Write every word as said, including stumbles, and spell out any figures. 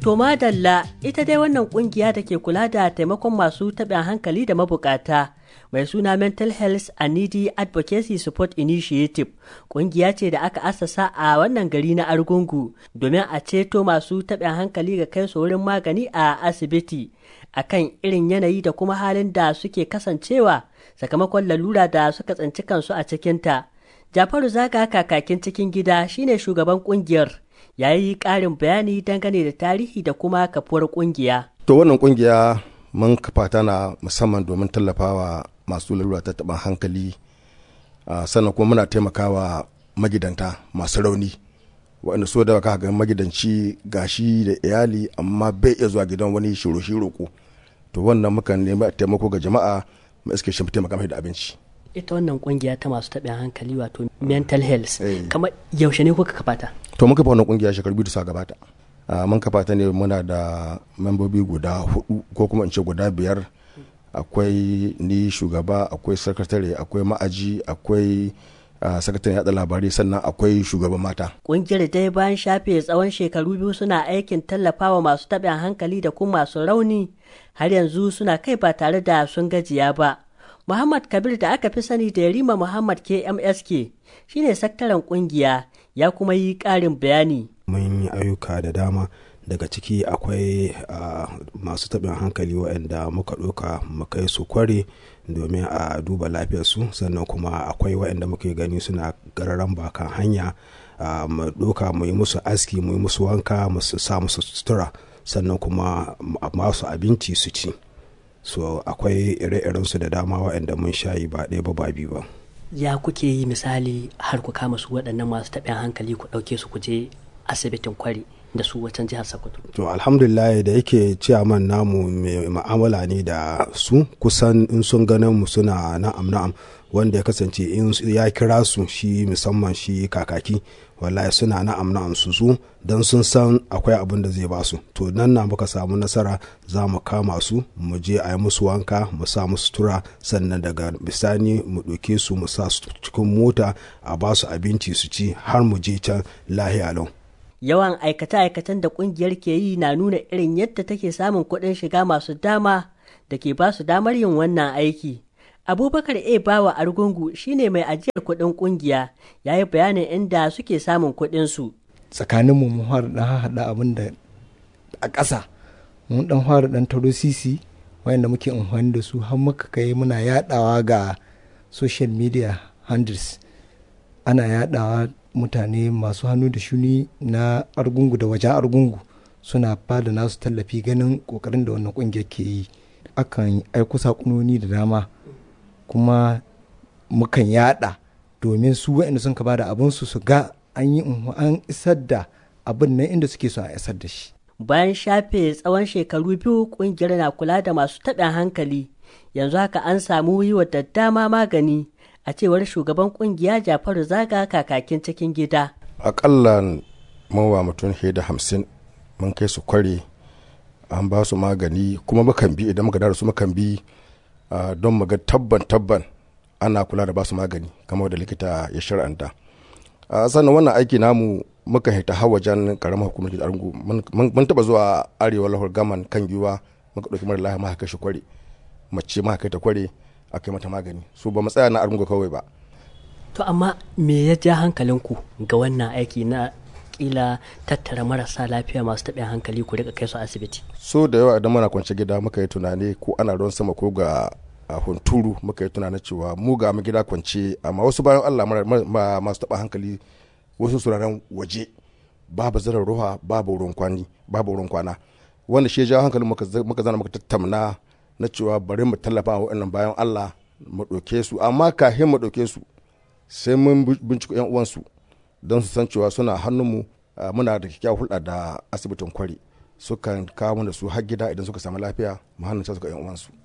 To madalla ita dai wannan kungiya da ke kula da taimakon masu taɓin hankali da mabukata mai suna Mental Health and Needy Advocacy Support Initiative kungiya ce da aka assasa a wannan gari na Argungu domin a ceto masu taɓin hankali ga kai su wurin magani a asibiti akan irin yanayi da kuma halin da suke kasancewa sakamakon lalura da suka tsinci kansu a cikinta. Jafaru Zaga kakakin cikin gida shine shugaban kungiyar. Ya yi ƙarin bayani dangane da tarihi da kuma kafuwar ƙungiya. To wannan ƙungiya mun kafa ta na musamman domin tallafawa masu lalura ta taɓin hankali, sannan kuma muna taimakawa magidanta masu rauni waɗanda so da ka ga magidanci gashi da iyali amma bai iya zuwa gidan wani shiro-shiro ko to wannan mukan nemi taimako ga jama'a mu iske shi taimaka mai da abinci. Ita wannan kungiya ta masu taɓin hankali wato mental health kamar yaushe ne kuka kafa ta? To mun kafa wannan kungiya shekaru biyu da suka gabata. Mun kafa ta ne muna da membobi guda hudu ko kuma in ce guda biyar. Akwai ni shugaba, akwai sakatare, akwai ma'aji, akwai sakataren yada labarai, sannan akwai shugaban mata. Kungiyar dai bayan shafe tsawon shekaru biyu suna aikin tallafawa masu taɓin hankali da kuma masu rauni har yanzu suna kai ba tare da sun gajiya ba. Muhammad Kabir da aka fi sani da Yarima Muhammad K M S K shine sakataren kungiya ya kuma yi ƙarin bayani. Mun yi ayyuka da dama daga ciki akwai uh, masu taɓin hankali waɗanda muka ɗauka mu kai su kware domin a duba lafiyarsu, sannan kuma akwai waɗanda muke gani suna gararan bakan hanya uh, mu ɗauka mu yi musu aski, mu yi musu wanka, mu sa musu sutura, sannan kuma masu abinci su ci. So akwai ire-irensu da dama waɗanda mun shayi ba ɗaya ba ba biyu ba. Ya kuke yi misali har ku kama su waɗannan masu taɓin hankali ku ɗauke su ku je asibitin kwari da su wacan jihar Sokoto? To alhamdulillah da yake ciyaman namu mai ma'amala ne da su kusan in sun ganin mu suna na'am na'am, wanda ya kasance in ya kira su shi musamman shi kakaki wallahi suna na'am na'am su su don sun san akwai abin da zai ba su. To nan na muka samu nasara za mu kama su mu je a yi musu wanka, mu sa musu tura, sannan daga bisani mu ɗauke su mu sa su cikin mota a ba su abinci su ci har mu je can lahiya lau. Yawan aikace-aikacen da kungiyar ke yi na nuna irin yadda take samun kuɗin shiga masu dama da ke ba su damar yin wannan aiki. Abubakar A. Bawa Argungu shine mai ajiyar kuɗin kungiya, ya yi bayanin inda suke samun kuɗinsu. Tsakanin mu mun fara ɗan haɗa abin da a ƙasa mun ɗan fara ɗan taro sisi wayanda muke amfani da su har muka kai muna yaɗawa ga social media handles, ana yaɗawa mutane masu hannu da shuni na Argungu da wajen Argungu suna bada nasu tallafi ganin kokarin da wannan kungiyar ke yi. Akan aiko sakononi da dama kuma mukan yada domin su waɗanda sun ka bada abin su su ga an yi an isar da abin nan inda suke so a isar da shi. Bayan shafe tsawon shekaru biyu kungiyar na kula da masu taɓin hankali, yanzu haka an samu yi wa da dama magani a cewar shugaban kungiya Jafaru Zaga kakakin cikin gida. Akalla mawa mutum da hamsin mun kai su kware an ba su magani kuma mukan bi idan muka da su mukan bi don mu ga tabban tabban ana kula da ba su magani kamar da likita ya shar'anta. Sannan wannan aiki namu muka hita har wajen karamar hukumar da Argungu mun taba zuwa arewa lahor gaman kan giwa muka dauki mara lahiya muka kai shi kware, mace muka kai ta kware a kai mata magani, su ba matsaya na Argungu kawai ba. To amma me ya ja hankalinku ga wannan aiki na kila tattara marasa lafiya masu taɓin hankali ku rika kai su asibiti? So da yawa idan muna kwance gida muka yi tunani ko ana ruwan sama ko ga hunturu muka yi tunanin cewa mu ga mu gida kwance, amma wasu bayan Allah masu taɓin hankali wasu suraren waje babu zarar ruwa, babu wurin kwani, babu wurin kwana, wanda shi ya ja hankalin muka zana muka tattauna na cewa bari mu tallafa wa waɗannan bayan Allah mu ɗauke su, amma kafin mu ɗauke su sai mun binciko yan uwansu don su san cewa suna hannunmu. Muna da kyakkyawar hulɗa da asibitin kwari, sukan kawo mana su har gida idan suka samu lafiya mu hannun su ga yan uwansu.